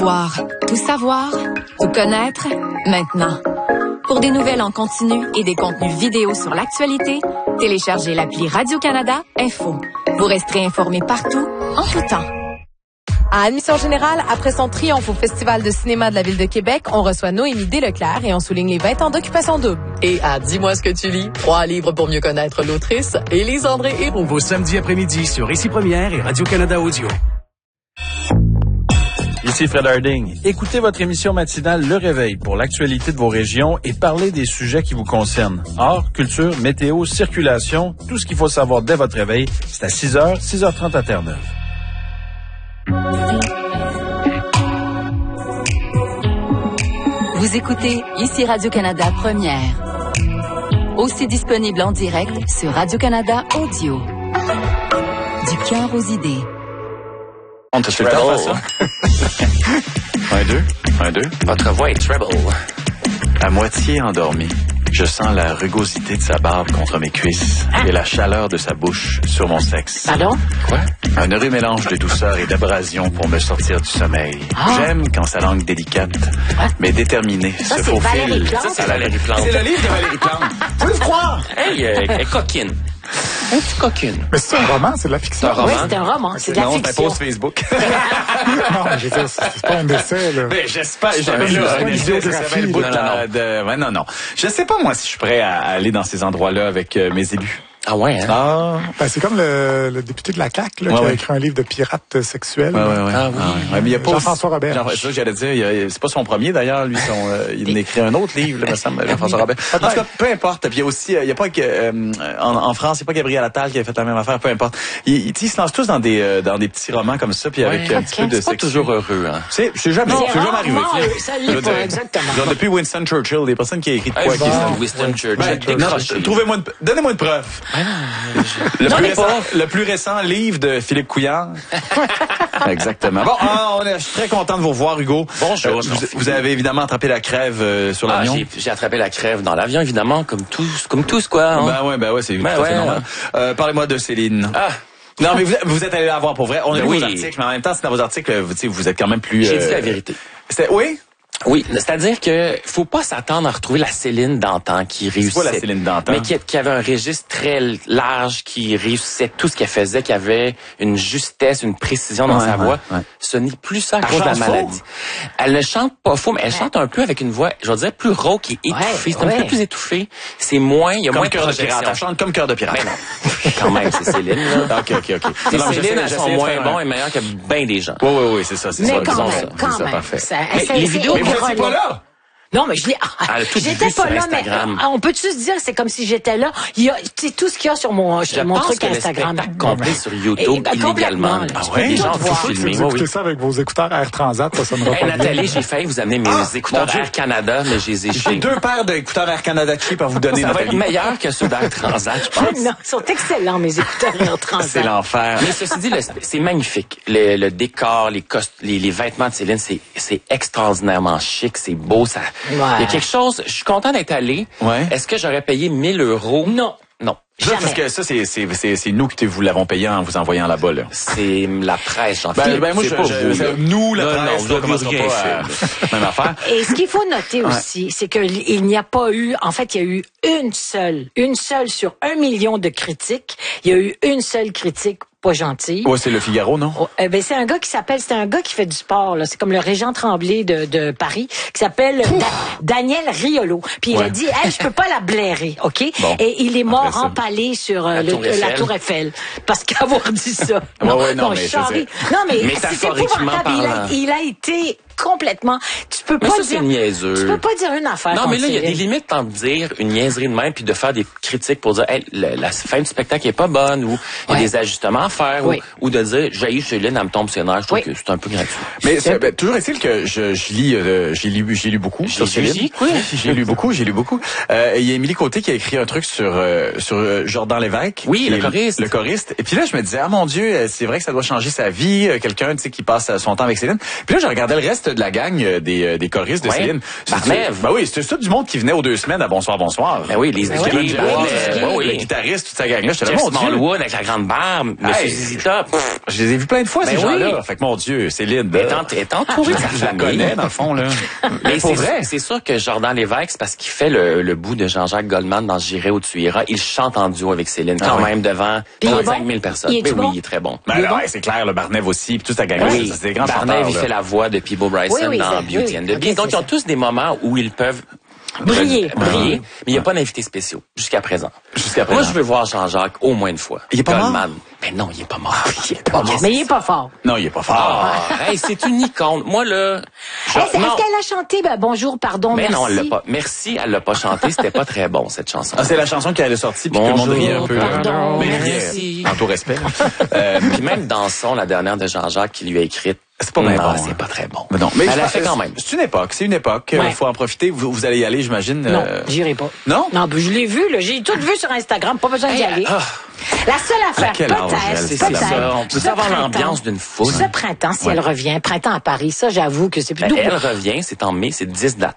Tout savoir, tout connaître, maintenant. Pour des nouvelles en continu et des contenus vidéo sur l'actualité, téléchargez l'appli Radio-Canada Info. Vous resterez informé partout, en tout temps. À Admission Générale, après son triomphe au Festival de cinéma de la Ville de Québec, on reçoit Noémie Desleclerc et on souligne les 20 ans d'Occupation Double. Et à Dis-moi ce que tu lis, 3 livres pour mieux connaître l'autrice, Élise-André Héroux. Vos samedis après-midi sur Ici Première et Radio-Canada Audio. Ici Fred Harding. Écoutez votre émission matinale Le Réveil pour l'actualité de vos régions et parlez des sujets qui vous concernent. Art, culture, météo, circulation, tout ce qu'il faut savoir dès votre réveil. C'est à 6h, 6h30 à Terre-Neuve. Vous écoutez Ici Radio-Canada Première. Aussi disponible en direct sur Radio-Canada Audio. Du cœur aux idées. On te fait le temps, ça. 1, 2. Votre voix est treble. À moitié endormie, je sens la rugosité de sa barbe contre mes cuisses et la chaleur de sa bouche sur mon sexe. Pardon? Quoi? Un heureux mélange de douceur et d'abrasion pour me sortir du sommeil. J'aime quand sa langue délicate, mais déterminée, Ça, se c'est Valérie faufile. Plante. Ça, c'est Valérie Plante. C'est le livre de Valérie Plante. Faut le croire. Hey, elle est coquine. Un petit coquine. Mais c'est un roman, c'est de la fiction. C'est un roman. Oui, c'est un roman, c'est de la Non, fiction. c'est un post Facebook. Non, je veux dire, c'est pas un essai, là. Ben, j'espère. C'est pas une biographie. Non. Je sais pas, moi, si je suis prêt à aller dans ces endroits-là avec mes élus. Ah ouais, hein? Ah, ben c'est comme le député de la CAQ là, qui a écrit un livre de pirates sexuels. Ouais. Ah oui. Mais il y a pas Jean-François Robert. Ça, j'allais dire, c'est pas son premier d'ailleurs, lui, il a écrit un autre livre, là, me semble, Jean-François Robert. En tout cas, peu importe. Puis il y a aussi, il y a pas en France, il y a pas Gabriel Attal qui a fait la même affaire, peu importe. Ils se lancent tous dans des petits romans comme ça, puis avec un petit peu de sexe. C'est pas toujours heureux, hein? C'est jamais arrivé. Ça l'est pas, exactement. Genre, depuis Winston Churchill, des personnes qui a écrit de quoi qui Winston Churchill. Donnez-moi une preuve. Le plus récent livre de Philippe Couillard. Exactement. Bon, je suis très content de vous revoir, Hugo. Bonjour. Vous avez évidemment attrapé la crève sur l'avion. J'ai attrapé la crève dans l'avion, évidemment, comme tous, quoi. Hein? Ben ouais, c'est tout à fait normal. Parlez-moi de Céline. Non, mais vous êtes allé la voir pour vrai. On a lu vos articles, mais en même temps, c'est dans vos articles, vous êtes quand même plus... J'ai dit la vérité. Oui? Oui, c'est-à-dire que faut pas s'attendre à retrouver la Céline d'antan qui réussissait. C'est pas la Céline d'antan. Mais qui avait un registre très large, qui réussissait tout ce qu'elle faisait, qui avait une justesse, une précision dans sa voix. Ouais. Ce n'est plus ça à cause de la maladie. Elle ne chante pas faux, mais elle chante un peu avec une voix, je dirais, plus rauque et étouffée. C'est un peu plus étouffé. C'est moins, il y a moins de projection. Elle chante comme Cœur de pirate. Mais non. Quand même, c'est Céline, là. OK. Céline, elles sont moins bons et meilleurs que bien des gens. Oui, c'est ça. Mais quand même. Parfait. Les vidéos, c'est pas là. Non, mais j'étais pas là, mais on peut-tu se dire, c'est comme si j'étais là. Il y a, tout ce qu'il y a sur mon truc Instagram. Je pense complet sur YouTube, illégalement. Les gens vont filmer. Vous écoutez ça avec vos écouteurs Air Transat, ça sonnera pas bien. Nathalie, j'ai failli vous amener mes écouteurs Air Canada, mais je les ai J'ai 2 paires d'écouteurs Air Canada cheap à vous donner, Nathalie. Ça va être meilleur que ceux d'Air Transat, je pense. Non, ils sont excellents, mes écouteurs Air Transat. C'est l'enfer. Mais ceci dit, c'est magnifique. Le décor, les vêtements de Céline, c'est extraordinairement chic, c'est beau, ça. Il y a quelque chose. Je suis content d'être allé. Ouais. Est-ce que j'aurais payé 1 000 €? Non. Parce que ça, c'est nous qui vous l'avons payé en vous envoyant là-bas, là. C'est la presse, j'en fais. Moi, nous, la presse, vous commencez pas même affaire. Et ce qu'il faut noter aussi, c'est qu'il n'y a pas eu, en fait, il y a eu une seule sur 1 million de critiques. Il y a eu une seule critique pas gentille. Ouais, c'est Le Figaro, non? C'est un gars c'est un gars qui fait du sport, là. C'est comme le Régent Tremblay de Paris, qui s'appelle Daniel Riolo. Puis il a dit, je peux pas la blairer, OK? Bon, et il est mort empalé sur la Tour Eiffel. Parce qu'avoir dit ça. Non, mais c'est épouvantable. Il a été complètement. Tu peux pas dire. C'est niaiseux. Tu peux pas dire une affaire. Non, mais là, il y a des limites entre dire une niaiserie de même puis de faire des critiques pour dire, la fin du spectacle est pas bonne ou il y a des ajustements à faire ou de dire, j'ai Céline, elle me tombe sur les nerfs. Je trouve que c'est un peu gratuit. Mais toujours est-il que j'ai lu beaucoup sur Céline. J'ai lu beaucoup. Il y a Émilie Côté qui a écrit un truc sur Jordan Lévesque. Oui, le choriste. Le choriste. Et puis là, je me disais, mon Dieu, c'est vrai que ça doit changer sa vie, quelqu'un, qui passe son temps avec Céline. Puis là, je regardais le reste de la gang des des choristes de Céline. Barnev. Ben oui, c'était ça du monde qui venait aux 2 semaines à Bonsoir, bonsoir. Ben oui, les équipes, le guitariste, toute sa gang-là. Jeff Smallwood avec la grande barbe, Monsieur ZZ Top. Je les ai vus plein de fois, ces gens-là. Fait que mon Dieu, Céline. Elle est entourée de sa famille. Je la connais, dans le fond, là. Mais c'est sûr que Jordan Lévesque, c'est parce qu'il fait le bout de Jean-Jacques Goldman dans J'irai où tu iras. Il chante en duo avec Céline, quand même, devant 35 000 personnes. Oui, il est très bon. C'est clair, le Barnev aussi, puis toute sa gang-là. C'est des grands chanteurs. Barnev, il fait la voix de Peebo Bryson dans Beauty and the Beast. Donc, ils ont tous des moments où ils peuvent briller. Mais il n'y a pas d'invités spéciaux jusqu'à présent. Moi, je veux voir Jean-Jacques au moins une fois. Il est pas mort? Mais non, il est pas mort. Mais il est pas fort. Non, il est pas fort. C'est une icône. Moi, là... Est-ce qu'elle a chanté Bonjour, pardon, mais merci? Non, elle l'a pas. Merci, elle l'a pas chanté. C'était pas très bon, cette chanson. C'est la chanson qui elle est sortie, puis tout le monde riait un peu. Pardon, mais merci. En tout respect. Puis même Danson, la dernière de Jean-Jacques, qui lui a écrite, c'est pas bien bon. C'est pas très bon. Mais elle a fait quand même. C'est une époque. Il faut en profiter. Vous allez y aller, j'imagine. Non, j'irai pas. Non? Non, je l'ai vu, là. J'ai tout vu sur Instagram. Pas besoin d'y aller. La seule affaire, peut-être. On peut savoir l'ambiance d'une foule. Ce printemps, si elle revient, printemps à Paris, ça, j'avoue que c'est plus doux. Elle revient, c'est en mai, c'est 10 dates.